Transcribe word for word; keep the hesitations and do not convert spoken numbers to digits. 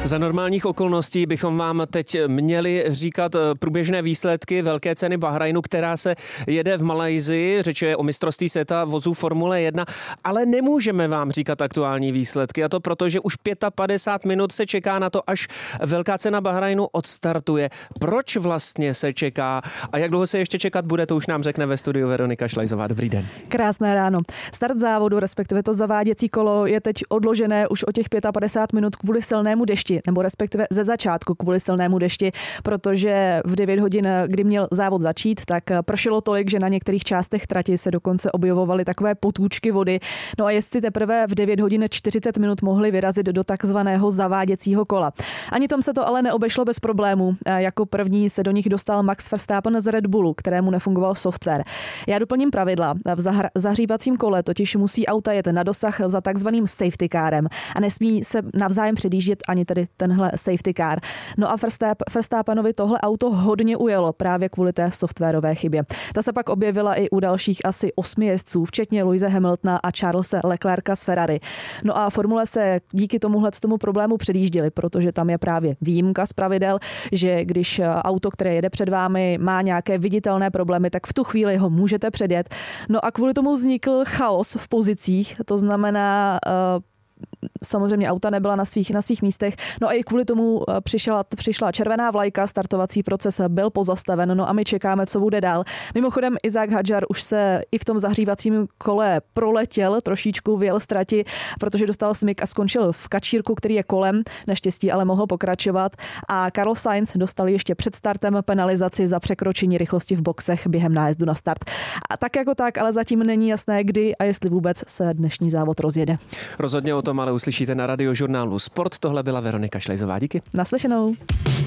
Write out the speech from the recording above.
Za normálních okolností bychom vám teď měli říkat průběžné výsledky velké ceny Bahrajnu, která se jede v Malajsii. Řeč je o mistrovství světa vozů Formule jedna, ale nemůžeme vám říkat aktuální výsledky. A to proto, že už padesát pět minut se čeká na to, až velká cena Bahrajnu odstartuje. Proč vlastně se čeká a jak dlouho se ještě čekat bude, to už nám řekne ve studiu Veronika Šlajzová. Dobrý den. Krásné ráno. Start závodu, respektive to zaváděcí kolo, je teď odložené už o těch padesát pět minut kvůli silnému dešti, nebo respektive ze začátku kvůli silnému dešti, protože v devět hodin, kdy měl závod začít, tak pršelo tolik, že na některých částech trati se dokonce objevovaly takové potůčky vody. No a jezdci teprve v devět hodin čtyřicet minut mohli vyrazit do takzvaného zaváděcího kola. Ani tom se to ale neobešlo bez problémů. Jako první se do nich dostal Max Verstappen z Red Bullu, kterému nefungoval software. Já doplním pravidla. V zahra- zahřívacím kole totiž musí auta jet na dosah za takzvaným safety carem a nesmí se navzájem předjíždět ani tedy tenhle safety car. No a Verstappenovi tohle auto hodně ujelo právě kvůli té softwarové chybě. Ta se pak objevila i u dalších asi osmi jezdců, včetně Louise Hamiltona a Charlese Leclerca z Ferrari. No a formule se díky tomuhle tomu problému předjížděly, protože tam je právě výjimka z pravidel, že když auto, které jede před vámi, má nějaké viditelné problémy, tak v tu chvíli ho můžete předjet. No a kvůli tomu vznikl chaos v pozicích, to znamená uh, samozřejmě auta nebyla na svých, na svých místech. No a i kvůli tomu přišla, přišla červená vlajka, startovací proces byl pozastaven, no a my čekáme, co bude dál. Mimochodem Isaac Hadjar už se i v tom zahřívacím kole proletěl, trošičku vyjel z trati, protože dostal smyk a skončil v kačírku, který je kolem, naštěstí ale mohl pokračovat. A Carlos Sainz dostal ještě před startem penalizaci za překročení rychlosti v boxech během nájezdu na start. A tak jako tak, ale zatím není jasné, kdy a jestli vůbec se dnešní závod rozjede. Rozhodně o tom ale uslyšíte na Radiožurnálu Sport. Tohle byla Veronika Šlejzová. Díky. Naslyšenou.